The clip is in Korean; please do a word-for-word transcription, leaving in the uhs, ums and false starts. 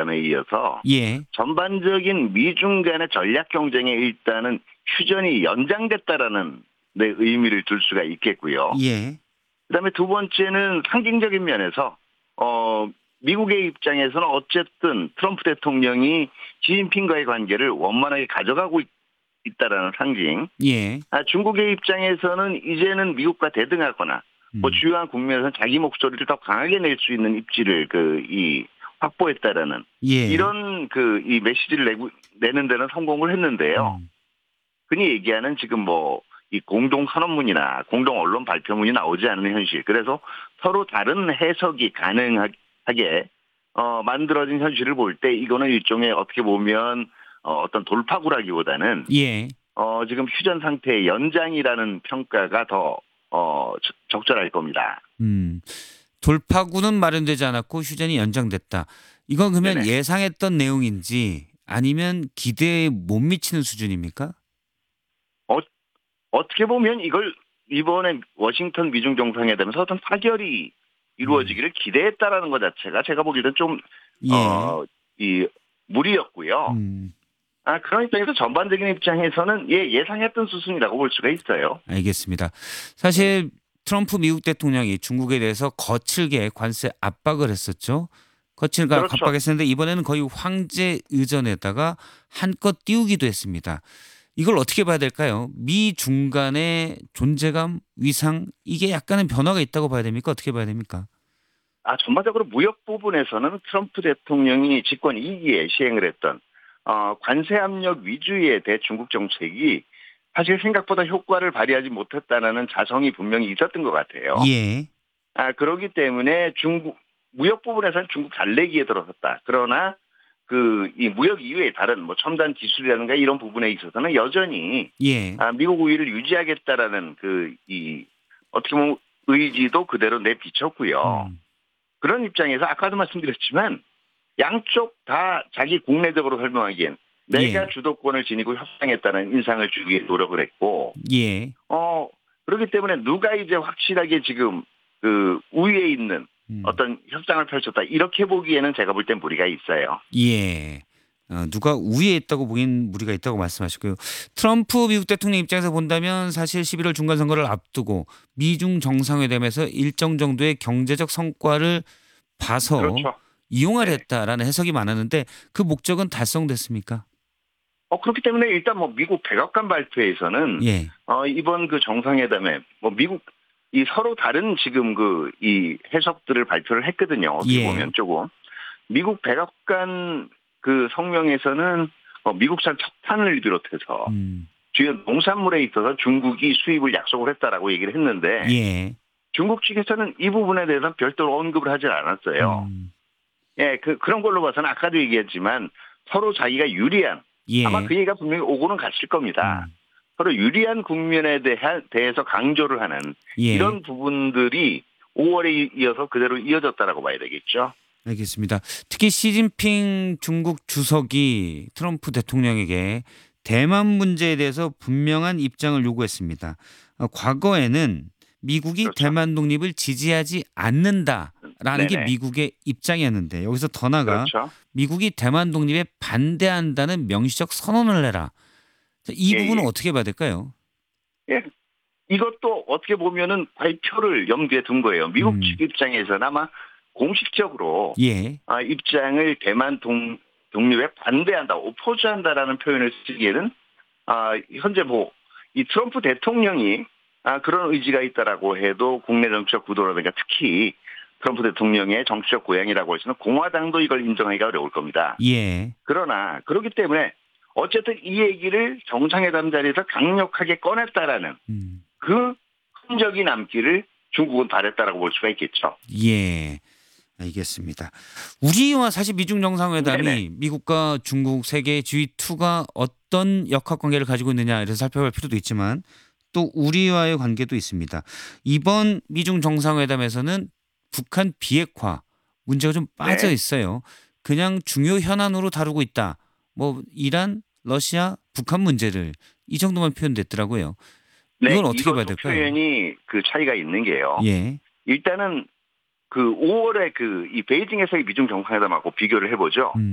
회담에 이어서 예. 전반적인 미중 간의 전략 경쟁에 일단은 휴전이 연장됐다라는 네, 의미를 둘 수가 있겠고요. 예. 그다음에 두 번째는 상징적인 면에서 어, 미국의 입장에서는 어쨌든 트럼프 대통령이 시진핑과의 관계를 원만하게 가져가고 있, 있다라는 상징. 예. 아, 중국의 입장에서는 이제는 미국과 대등하거나 뭐 음. 주요한 국면에서는 자기 목소리를 더 강하게 낼 수 있는 입지를 그 이 확보했다라는 예. 이런 그 이 메시지를 내고 내는 데는 성공을 했는데요. 음. 흔히 얘기하는 지금 뭐 이 공동 선언문이나 공동 언론 발표문이 나오지 않는 현실. 그래서 서로 다른 해석이 가능하게 어, 만들어진 현실을 볼 때 이거는 일종의 어떻게 보면 어, 어떤 돌파구라기보다는 예. 어, 지금 휴전 상태의 연장이라는 평가가 더 어, 적절할 겁니다. 음. 돌파구는 마련되지 않았고 휴전이 연장됐다. 이건 그러면 네네. 예상했던 내용인지 아니면 기대에 못 미치는 수준입니까? 어, 어떻게 보면 이걸 이번에 워싱턴 미중 정상회담에서 어떤 타결이 음. 이루어지기를 기대했다라는 것 자체가 제가 보기에는 좀, 예. 어, 이, 무리였고요. 음. 아, 그런 입장에서 전반적인 입장에서는 예, 예상했던 수순이라고 볼 수가 있어요. 알겠습니다. 네. 사실 트럼프 미국 대통령이 중국에 대해서 거칠게 관세 압박을 했었죠. 거칠게 그렇죠. 압박했었는데 이번에는 거의 황제 의전에다가 한껏 띄우기도 했습니다. 이걸 어떻게 봐야 될까요? 미중 간의 존재감, 위상 이게 약간의 변화가 있다고 봐야 됩니까? 어떻게 봐야 됩니까? 아, 전반적으로 무역 부분에서는 트럼프 대통령이 집권 이 기에 시행을 했던 어, 관세 압력 위주의 대중국 정책이 사실 생각보다 효과를 발휘하지 못했다는 자성이 분명히 있었던 것 같아요. 예. 아, 그렇기 때문에 중국 무역 부분에서는 중국 달래기에 들어섰다. 그러나 그 이 무역 이외의 다른 뭐 첨단 기술이라든가 이런 부분에 있어서는 여전히 예. 아, 미국 우위를 유지하겠다라는 그 이 어떻게 보면 의지도 그대로 내비쳤고요. 음. 그런 입장에서 아까도 말씀드렸지만 양쪽 다 자기 국내적으로 설명하기엔 내가 예. 주도권을 지니고 협상했다는 인상을 주기 위해 노력을 했고, 예. 어, 그렇기 때문에 누가 이제 확실하게 지금 그 우위에 있는 음. 어떤 협상을 펼쳤다. 이렇게 보기에는 제가 볼 땐 무리가 있어요. 예. 어, 누가 우위에 있다고 보긴 무리가 있다고 말씀하셨고요. 트럼프 미국 대통령 입장에서 본다면 사실 십일월 중간 선거를 앞두고 미중 정상회담에서 일정 정도의 경제적 성과를 봐서 그렇죠. 이용하려 네네. 했다라는 해석이 많았는데 그 목적은 달성됐습니까? 어, 그렇기 때문에 일단 뭐 미국 백악관 발표에서는 예. 어, 이번 그 정상회담에 뭐 미국 이 서로 다른 지금 그 이 해석들을 발표를 했거든요. 어떻게 예. 보면 조금. 미국 백악관 그 성명에서는 어, 미국산 석탄을 비롯해서 음. 주요 농산물에 있어서 중국이 수입을 약속을 했다라고 얘기를 했는데 예. 중국 측에서는 이 부분에 대해서는 별도로 언급을 하지 않았어요. 음. 예, 그, 그런 걸로 봐서는 아까도 얘기했지만 서로 자기가 유리한 아마 예. 그 얘기가 분명히 오고는 갔을 겁니다. 음. 서로 유리한 국면에 대해, 대해서 강조를 하는 예. 이런 부분들이 오월에 이어서 그대로 이어졌다라고 봐야 되겠죠. 알겠습니다. 특히 시진핑 중국 주석이 트럼프 대통령에게 대만 문제에 대해서 분명한 입장을 요구했습니다. 어, 과거에는 미국이 그렇죠. 대만 독립을 지지하지 않는다라는 게 네네. 미국의 입장이었는데 여기서 더 나아가 그렇죠. 미국이 대만 독립에 반대한다는 명시적 선언을 해라. 자, 이 예, 부분은 예. 어떻게 봐야 될까요? 예. 이것도 어떻게 보면은 발표를 염두에 둔 거예요. 미국 음, 측 입장에서는 아마 공식적으로 예, 아, 입장을 대만 동, 독립에 반대한다, 오포즈한다라는 표현을 쓰기에는 아, 현재 뭐 이 트럼프 대통령이 아, 그런 의지가 있다라고 해도 국내 정치적 구도라든가 특히 트럼프 대통령의 정치적 고향이라고 해서는 공화당도 이걸 인정하기가 어려울 겁니다. 예, 그러나 그렇기 때문에 어쨌든 이 얘기를 정상회담 자리에서 강력하게 꺼냈다라는 음, 그 흔적이 남기를 중국은 바랬다라고 볼 수가 있겠죠. 예. 알겠습니다. 우리와 사실 미중 네네. 정상회담이 미국과 중국 세계 지휘투가 어떤 역학 관계를 가지고 있느냐 이래서 살펴볼 필요도 있지만 또 우리와의 관계도 있습니다. 이번 미중 정상회담에서는 북한 비핵화 문제가 좀 빠져 네. 있어요. 그냥 중요 현안으로 다루고 있다. 뭐 이란, 러시아, 북한 문제를 이 정도만 표현됐더라고요. 네, 이건 어떻게 봐야 이것도 될까요? 표현이 그 차이가 있는 게요. 예. 일단은 그 오월에 그 이 베이징에서의 미중 정상회담하고 비교를 해보죠. 음.